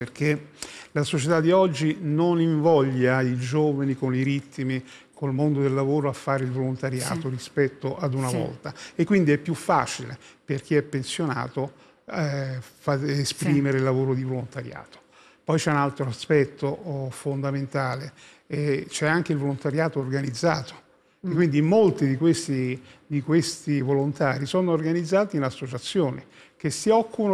Perché la società di oggi non invoglia i giovani con i ritmi, col mondo del lavoro a fare il volontariato rispetto ad una volta, e quindi è più facile per chi è pensionato esprimere il lavoro di volontariato. Poi c'è un altro aspetto fondamentale, c'è anche il volontariato organizzato. E quindi molti di questi volontari sono organizzati in associazioni che si occupano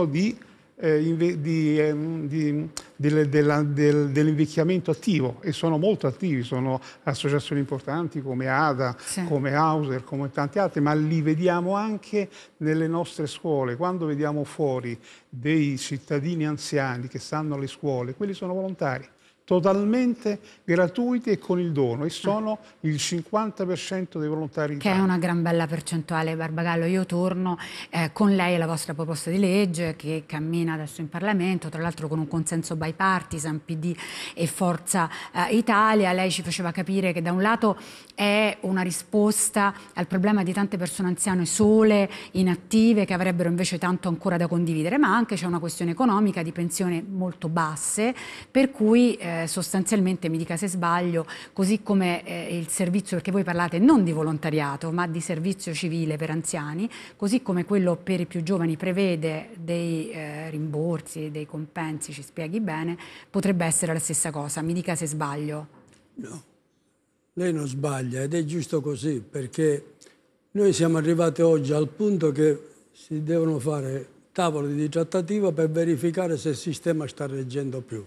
dell'invecchiamento attivo, e sono molto attivi, sono associazioni importanti come ADA, come Hauser, come tanti altri, ma li vediamo anche nelle nostre scuole. Quando vediamo fuori dei cittadini anziani che stanno alle scuole, quelli sono volontari, totalmente gratuiti e con il dono, e sono il 50% dei volontari in Che Italia. è una gran bella percentuale, Barbagallo. Io torno con lei alla vostra proposta di legge che cammina adesso in Parlamento, tra l'altro con un consenso bipartisan, PD e Forza Italia. Lei ci faceva capire che da un lato è una risposta al problema di tante persone anziane sole, inattive, che avrebbero invece tanto ancora da condividere, ma anche c'è una questione economica di pensioni molto basse, per cui sostanzialmente, mi dica se sbaglio, così come il servizio, perché voi parlate non di volontariato ma di servizio civile per anziani, così come quello per i più giovani prevede dei rimborsi, dei compensi, ci spieghi bene, potrebbe essere la stessa cosa. Mi dica se sbaglio. No, lei non sbaglia, ed è giusto così, perché noi siamo arrivati oggi al punto che si devono fare tavoli di trattativa per verificare se il sistema sta reggendo più.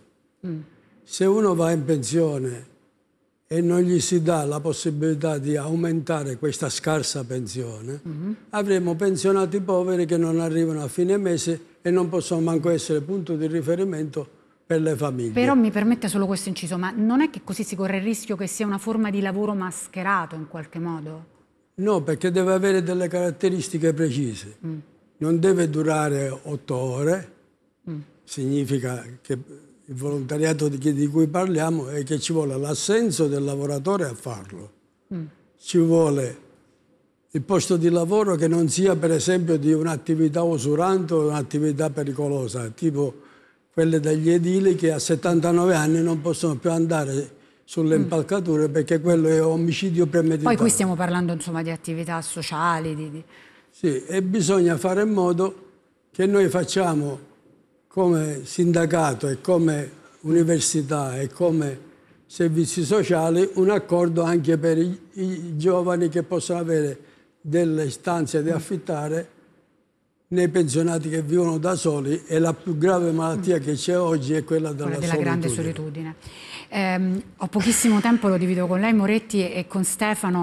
Se uno va in pensione e non gli si dà la possibilità di aumentare questa scarsa pensione, avremo pensionati poveri che non arrivano a fine mese e non possono manco essere punto di riferimento per le famiglie. Però mi permette solo questo inciso, ma non è che così si corre il rischio che sia una forma di lavoro mascherato in qualche modo? No, perché deve avere delle caratteristiche precise. Non deve durare 8 ore, significa che il volontariato di cui parliamo è che ci vuole l'assenso del lavoratore a farlo. Ci vuole il posto di lavoro che non sia, per esempio, di un'attività usurante o un'attività pericolosa, tipo quelle degli edili che a 79 anni non possono più andare sulle impalcature perché quello è omicidio premeditato. Poi qui stiamo parlando, insomma, di attività sociali. Sì, e bisogna fare in modo che noi facciamo come sindacato e come università e come servizi sociali un accordo anche per i giovani che possono avere delle stanze da affittare nei pensionati che vivono da soli, e la più grave malattia che c'è oggi è quella della grande solitudine. Ho pochissimo tempo, lo divido con lei, Moretti, e con Stefano,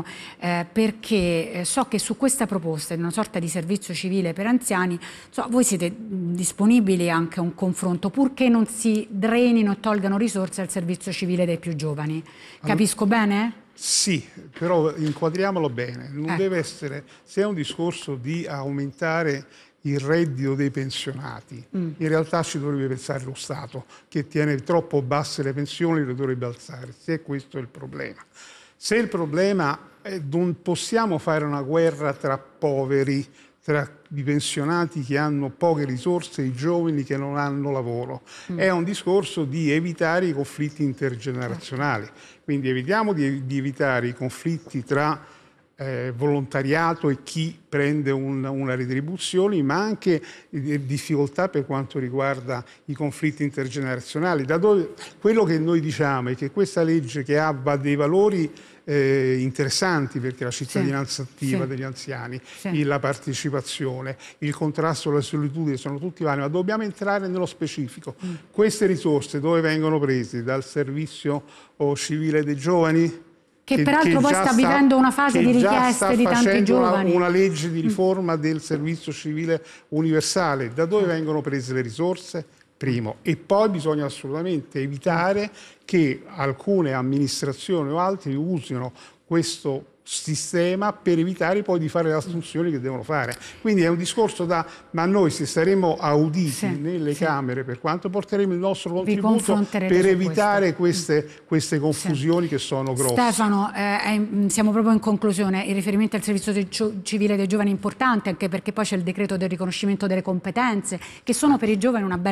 perché so che su questa proposta di una sorta di servizio civile per anziani, voi siete disponibili anche a un confronto, purché non si drenino e tolgano risorse al servizio civile dei più giovani. Capisco bene? Sì, però inquadriamolo bene. Non deve essere, se è un discorso di aumentare il reddito dei pensionati, in realtà ci dovrebbe pensare lo Stato, che tiene troppo basse le pensioni, le dovrebbe alzare, se questo è il problema. Se il problema è non possiamo fare una guerra tra poveri, tra i pensionati che hanno poche risorse e i giovani che non hanno lavoro. È un discorso di evitare i conflitti intergenerazionali. Quindi evitiamo di evitare i conflitti tra volontariato e chi prende una retribuzione, ma anche difficoltà per quanto riguarda i conflitti intergenerazionali. Quello che noi diciamo è che questa legge, che ha dei valori interessanti, perché la cittadinanza attiva degli anziani, la partecipazione, il contrasto alla solitudine, sono tutti vari, ma dobbiamo entrare nello specifico. Queste risorse dove vengono prese? Dal servizio civile dei giovani? Che peraltro poi sta vivendo una fase di richieste di tanti giovani. Una legge di riforma del servizio civile universale. Da dove vengono prese le risorse? Primo. E poi bisogna assolutamente evitare che alcune amministrazioni o altri usino questo sistema per evitare poi di fare le assunzioni che devono fare. Quindi è un discorso ma noi, se saremo auditi nelle Camere, per quanto porteremo il nostro contributo per evitare queste confusioni che sono grosse. Stefano, siamo proprio in conclusione. Il riferimento al servizio civile dei giovani è importante, anche perché poi c'è il decreto del riconoscimento delle competenze, che sono per i giovani una bella